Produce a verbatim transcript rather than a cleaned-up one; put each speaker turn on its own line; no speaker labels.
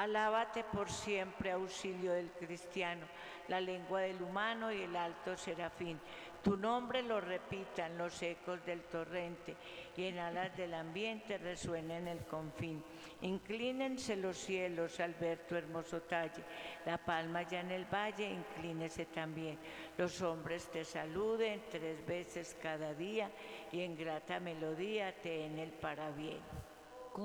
Alábate por siempre, auxilio del cristiano, la lengua del humano y el alto serafín. Tu nombre lo repitan los ecos del torrente y en alas del ambiente resuena en el confín. Inclínense los cielos al ver tu hermoso talle, la palma ya en el valle, inclínese también. Los hombres te saluden tres veces cada día y en grata melodía te den el parabién.